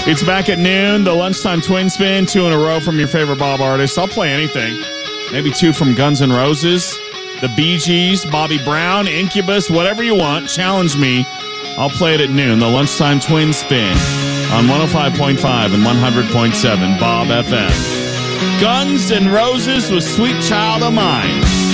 It's back at noon. The Lunchtime Twin Spin, 2 in a row from your favorite Bob artists. I'll play anything. Maybe 2 from Guns N' Roses, the Bee Gees, Bobby Brown, Incubus, whatever you want. Challenge me. I'll play it at noon. The Lunchtime Twin Spin on 105.5 and 100.7 Bob FM. Guns N' Roses with Sweet Child of Mine.